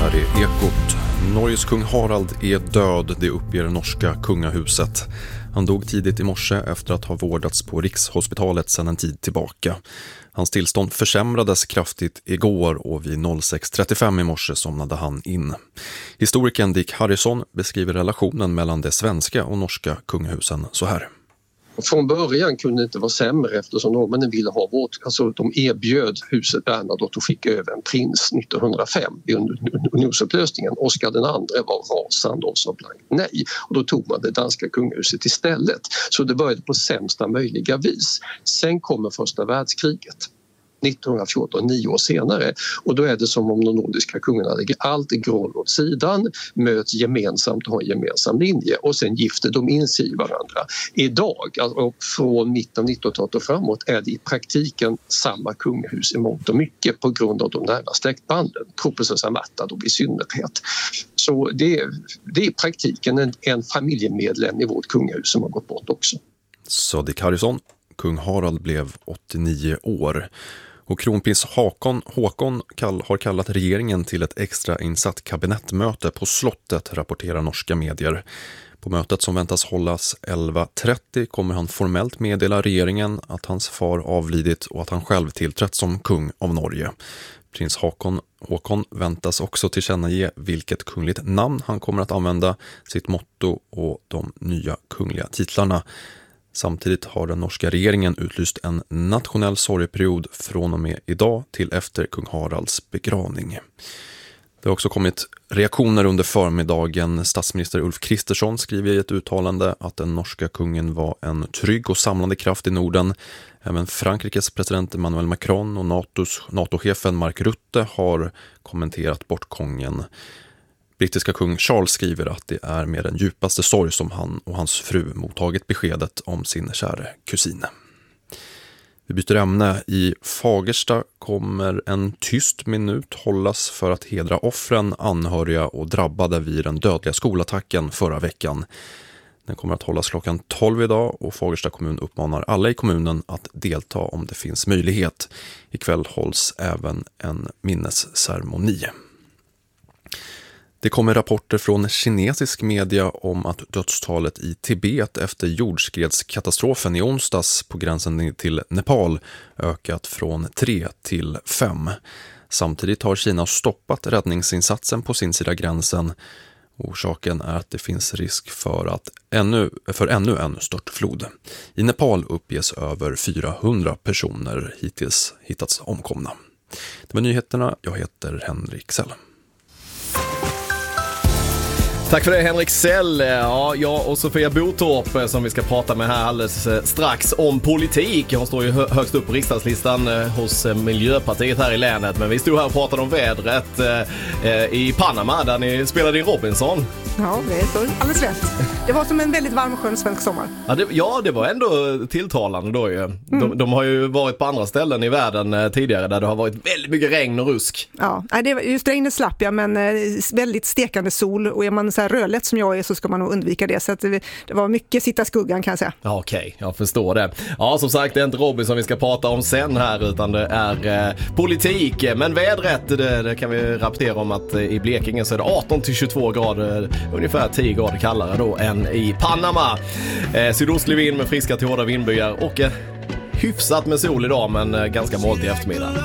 här är Ekot. Norges kung Harald är död, det uppger norska kungahuset. Han dog tidigt i morse efter att ha vårdats på Rikshospitalet sedan en tid tillbaka. Hans tillstånd försämrades kraftigt igår och vid 06.35 i morse somnade han in. Historikern Dick Harrison beskriver relationen mellan det svenska och norska kungahusen så här. Från början kunde det inte vara sämre eftersom norrmännen ville ha de erbjöd huset Bernadotte att skicka över en prins 1905 i unionsupplösningen. Oscar den andra var rasande och sa blankt nej, och då tog man det danska kungahuset istället. Så det började på sämsta möjliga vis. Sen kommer första världskriget 1914, 9 år senare, och då är det som om de nordiska kungarna lägger allt i groll åt sidan, möts gemensamt och har en gemensam linje och sen gifter de in sig i varandra. Idag, alltså från mitten av 1900-talet och framåt, är det i praktiken samma kungahus i mångt och mycket på grund av de nära släktbanden, kronprinsessan Märta då i synnerhet. Så det är i praktiken en familjemedlem i vårt kungahus som har gått bort också. Så Dick Harrison. Kung Harald blev 89 år och kronprins Håkon har kallat regeringen till ett extra insatt kabinettmöte på slottet, rapporterar norska medier. På mötet som väntas hållas 11.30 kommer han formellt meddela regeringen att hans far avlidit och att han själv tillträtt som kung av Norge. Prins Håkon väntas också tillkännage vilket kungligt namn han kommer att använda, sitt motto och de nya kungliga titlarna. Samtidigt har den norska regeringen utlyst en nationell sorgeperiod från och med idag till efter kung Haralds begravning. Det har också kommit reaktioner under förmiddagen. Statsminister Ulf Kristersson skriver i ett uttalande att den norska kungen var en trygg och samlande kraft i Norden. Även Frankrikes president Emmanuel Macron och NATO-chefen Mark Rutte har kommenterat bortgången. Brittiska kung Charles skriver att det är med den djupaste sorg som han och hans fru mottagit beskedet om sin kära kusin. Vi byter ämne. I Fagersta kommer en tyst minut hållas för att hedra offren, anhöriga och drabbade vid den dödliga skolattacken förra veckan. Den kommer att hållas klockan 12 idag och Fagersta kommun uppmanar alla i kommunen att delta om det finns möjlighet. Ikväll hålls även en minnesceremoni. Det kommer rapporter från kinesisk media om att dödstalet i Tibet efter jordskredskatastrofen i onsdags på gränsen till Nepal ökat från 3 till 5. Samtidigt har Kina stoppat räddningsinsatsen på sin sida gränsen. Orsaken är att det finns risk för ännu en störtflod. I Nepal uppges över 400 personer hittills hittats omkomna. Det var nyheterna. Jag heter Henrik Sell. Tack för det, Henrik Sell. Ja, jag och Sofia Botorp som vi ska prata med här alldeles strax om politik. Hon står ju högst upp på riksdagslistan hos Miljöpartiet här i länet. Men vi stod här och pratade om vädret i Panama där ni spelade in Robinson. Ja, det är så alldeles rätt. Det var som en väldigt varm skön svensk sommar. Ja, det var ändå tilltalande då ju. De har ju varit på andra ställen i världen tidigare där det har varit väldigt mycket regn och rusk. Ja, just regnet slapp jag, men väldigt stekande sol, och är man så här rödlätt som jag är så ska man nog undvika det. Så att det var mycket sitta skuggan, kan jag säga. Ja, okej, jag förstår det. Ja, som sagt, det är inte Robinson vi ska prata om sen här, utan det är politik. Men vädret, det kan vi rapportera om att i Blekinge så är det 18-22 grader, ungefär 10 grader kallare då än i Panama. Sydostlig vind med friska till hårda vindbyar och hyfsat med sol idag, men ganska molnt i eftermiddag.